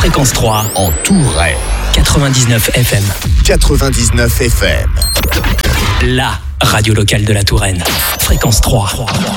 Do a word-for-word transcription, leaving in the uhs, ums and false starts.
Fréquence trois en Touraine. quatre-vingt-dix-neuf F M. quatre-vingt-dix-neuf F M. La radio locale de la Touraine. Fréquence trois.